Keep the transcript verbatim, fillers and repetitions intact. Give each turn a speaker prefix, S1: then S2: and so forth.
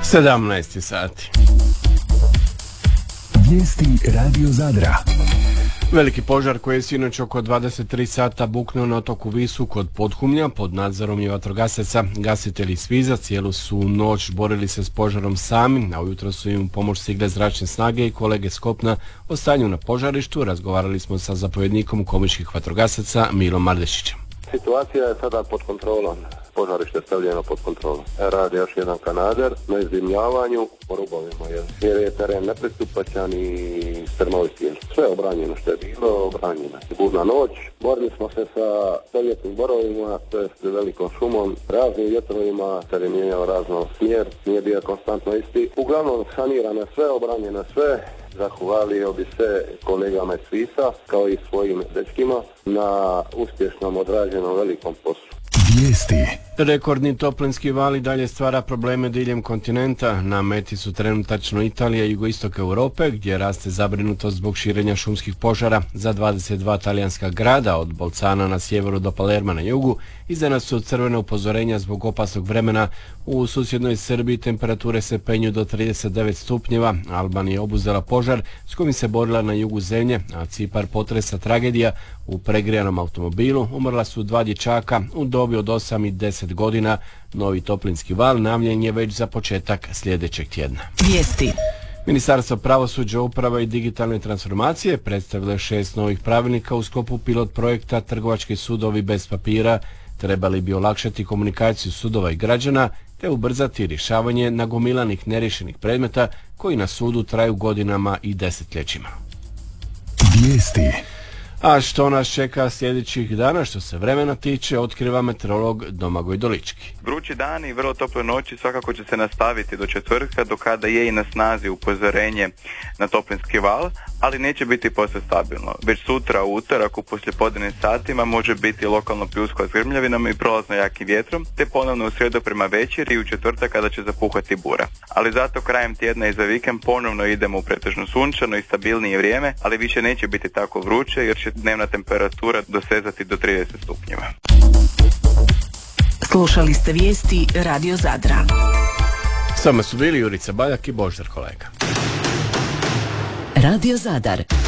S1: sedamnaest sati.
S2: Vijesti Radio Zadra.
S1: Veliki požar koji je sinoć oko dvadeset tri sata buknuo na otoku Visu kod Podhumlja pod nadzorom je vatrogasaca. Gasitelji iz Sviza cijelu su noć borili se s požarom sami, a ujutro su im u pomoć stigle zračne snage i kolege s kopna. O stanju na požarištu razgovarali smo sa zapovjednikom komičkih vatrogasaca Milom Mardešićem.
S3: Situacija je sada pod kontrolom. Požarište je stavljeno pod kontrolom. Radi još jedan kanader na izdimljavanju po rubovima, jer je teren nepristupačan i strmoviti. Sve je obranjeno što je bilo, obranjeno. Burna noć, borili smo se sa stoljetnim borovima, to je s velikom šumom, raznim vjetrovima, teren je mijenjao razno smjer, nije bio konstantno isti. Uglavnom sanirano sve, obranjeno sve. Zahvalio bi se kolegama iz Svisa, kao i svojim dečkima, na uspješnom odrađenom velikom poslu.
S2: Vijesti.
S1: Rekordni toplinski val i dalje stvara probleme diljem kontinenta. Na meti su trenutačno Italija i jugoistok Europe, gdje raste zabrinutost zbog širenja šumskih požara. Za dvadeset dva talijanska grada, od Bolcana na sjeveru do Palerma na jugu, izdana su crvena upozorenja zbog opasnog vremena. U susjednoj Srbiji temperature se penju do trideset devet stupnjeva. Albanija je obuzela požar s kojim se borila na jugu zemlje, a Cipar potresa tragedija. U pregrijanom automobilu umrla su dva dječaka u dobi od osam i deset godina. Novi toplinski val najavljen je već za početak sljedećeg tjedna.
S4: Vijesti.
S1: Ministarstvo pravosuđa, uprave i digitalne transformacije predstavilo je šest novih pravilnika u sklopu pilot projekta Trgovački sudovi bez papira. Trebali bi olakšati komunikaciju sudova i građana te ubrzati rješavanje nagomilanih neriješenih predmeta koji na sudu traju godinama i desetljećima.
S2: Vijesti.
S1: A što nas čeka sljedećih dana što se vremena tiče, otkriva meteorolog Domagoj Dolički.
S5: Vrući dani i vrlo tople noći svakako će se nastaviti do četvrtka, do kada je i na snazi upozorenje na toplinski val, ali neće biti posve stabilno. Već sutra u utorak u poslijepodnevnim satima može biti lokalno pljuskova s grmljavinama i prolazno jakim vjetrom, te ponovno u srijedu prema večeri i u četvrtak kada će zapuhati bura. Ali zato krajem tjedna i za vikend ponovno idemo u pretežno sunčano i stabilnije vrijeme, ali više neće biti tako vruće jer će dnevna temperatura dosezati do trideset stupnjeva.
S4: Slušali ste vijesti Radio Zadra.
S1: Samo su bili Jurica Baljak i Boždar Kolega.
S4: Radio Zadar.